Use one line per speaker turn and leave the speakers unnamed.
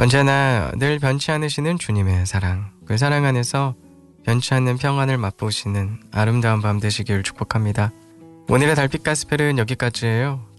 언제나 늘 변치 않으시는 주님의 사랑, 그 사랑 안에서 변치 않는 평안을 맛보시는 아름다운 밤 되시길 축복합니다. 오늘의 달빛 가스펠은 여기까지예요.